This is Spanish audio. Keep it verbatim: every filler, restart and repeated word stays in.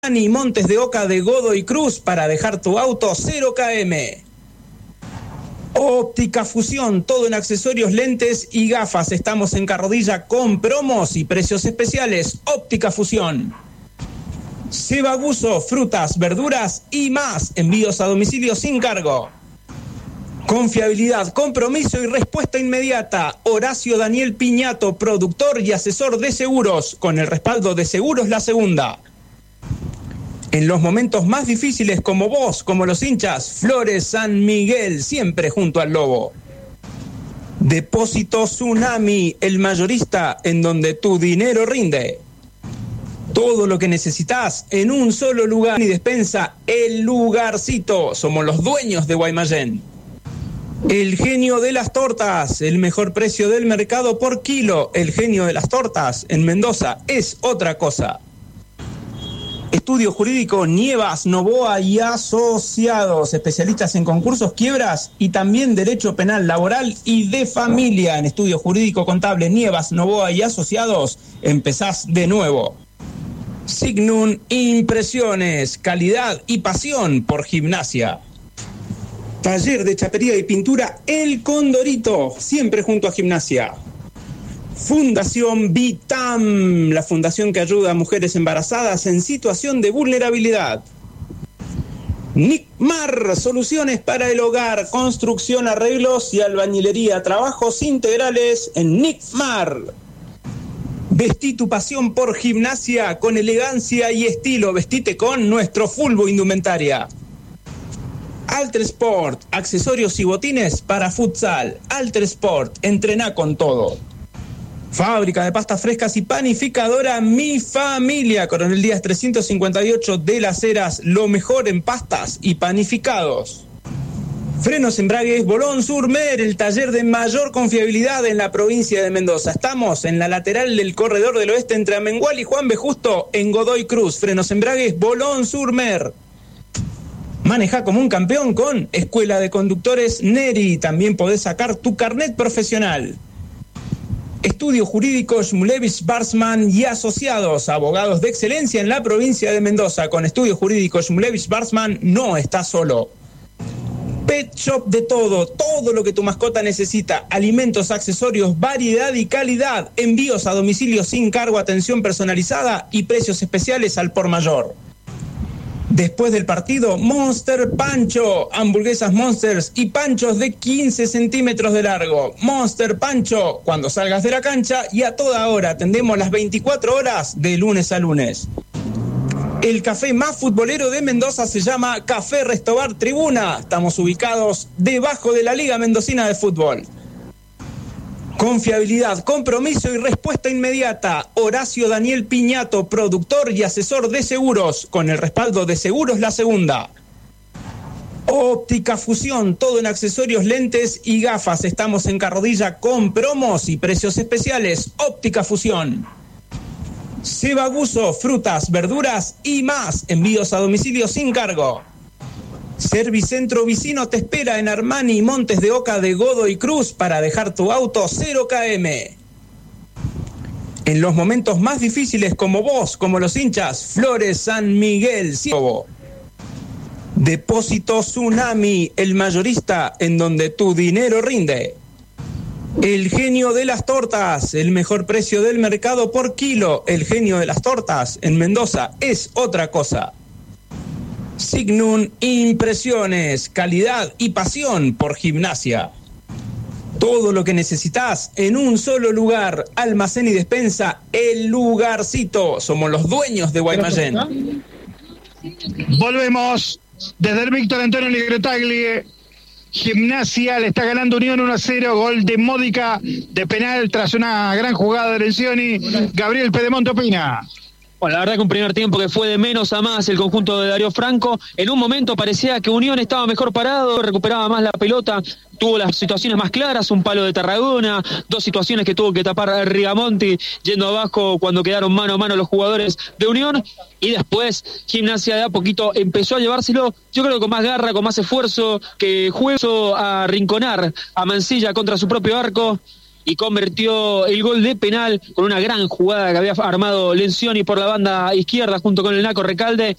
Armani Montes de Oca de Godoy Cruz para dejar tu auto cero kilómetros. Óptica Fusión, todo en accesorios, lentes y gafas. Estamos en Carrodilla con promos y precios especiales. Óptica Fusión. Seba Guso, frutas, verduras y más. Envíos a domicilio sin cargo. Confiabilidad, compromiso y respuesta inmediata. Horacio Daniel Piñato, productor y asesor de seguros, con el respaldo de Seguros La Segunda. En los momentos más difíciles, como vos, como los hinchas, Flores San Miguel, siempre junto al lobo. Depósito Tsunami, el mayorista en donde tu dinero rinde. Todo lo que necesitas en un solo lugar y despensa, El Lugarcito. Somos los dueños de Guaymallén. El Genio de las Tortas, el mejor precio del mercado por kilo. El Genio de las Tortas en Mendoza es otra cosa. Estudio Jurídico Nievas, Novoa y Asociados, especialistas en concursos, quiebras y también derecho penal, laboral y de familia. En Estudio Jurídico Contable Nievas, Novoa y Asociados, empezás de nuevo. Signum Impresiones, calidad y pasión por gimnasia. Taller de chapería y pintura El Condorito, siempre junto a gimnasia. Fundación Vitam, la fundación que ayuda a mujeres embarazadas en situación de vulnerabilidad. Nicmar, soluciones para el hogar, construcción, arreglos y albañilería, trabajos integrales en Nicmar. Vestí tu pasión por gimnasia con elegancia y estilo, vestite con nuestro Fulbo Indumentaria. Alter Sport, accesorios y botines para futsal. Alter Sport, entrená con todo. Fábrica de pastas frescas y panificadora Mi Familia, Coronel Díaz trescientos cincuenta y ocho de Las Heras, lo mejor en pastas y panificados. Frenos Embragues Bolón Surmer, el taller de mayor confiabilidad en la provincia de Mendoza. Estamos en la lateral del Corredor del Oeste entre Amengual y Juan B. Justo en Godoy Cruz. Frenos Embragues Bolón Surmer. Maneja como un campeón con Escuela de Conductores Neri. También podés sacar tu carnet profesional. Estudio Jurídico Shmulevich Barsman y Asociados, abogados de excelencia en la provincia de Mendoza. Con Estudio Jurídico Shmulevich Barsman no estás solo. Pet Shop de todo, todo lo que tu mascota necesita. Alimentos, accesorios, variedad y calidad. Envíos a domicilio sin cargo, atención personalizada y precios especiales al por mayor. Después del partido, Monster Pancho, hamburguesas Monsters y panchos de quince centímetros de largo. Monster Pancho, cuando salgas de la cancha y a toda hora, atendemos las veinticuatro horas de lunes a lunes. El café más futbolero de Mendoza se llama Café Restobar Tribuna. Estamos ubicados debajo de la Liga Mendocina de Fútbol. Confiabilidad, compromiso y respuesta inmediata. Horacio Daniel Piñato, productor y asesor de seguros, con el respaldo de Seguros La Segunda. Óptica Fusión, todo en accesorios, lentes y gafas. Estamos en Carrodilla con promos y precios especiales. Óptica Fusión. Seba Guso, frutas, verduras y más. Envíos a domicilio sin cargo. Servicentro Vicino te espera en Armani Montes de Oca de Godoy Cruz para dejar tu auto cero kilómetros. En los momentos más difíciles, como vos, como los hinchas, Flores San Miguel. Depósito Tsunami, el mayorista en donde tu dinero rinde. El Genio de las Tortas, el mejor precio del mercado por kilo. El Genio de las Tortas en Mendoza es otra cosa. Signum Impresiones, calidad y pasión por gimnasia. Todo lo que necesitas en un solo lugar. Almacén y despensa El Lugarcito. Somos los dueños de Guaymallén. Volvemos desde el Víctor Antonio Ligretaglie. Gimnasia le está ganando Unión uno a cero, gol de Módica de penal tras una gran jugada de Lencioni. Gabriel Pedemonte opina. Bueno, la verdad que un primer tiempo que fue de menos a más el conjunto de Darío Franco. En un momento parecía que Unión estaba mejor parado, recuperaba más la pelota, tuvo las situaciones más claras, un palo de Tarragona, dos situaciones que tuvo que tapar Rigamonti yendo abajo cuando quedaron mano a mano los jugadores de Unión, y después Gimnasia de a poquito empezó a llevárselo, yo creo que con más garra, con más esfuerzo, que juego a rinconar a Mansilla contra su propio arco, y convirtió el gol de penal con una gran jugada que había armado Lencioni por la banda izquierda junto con el Naco Recalde,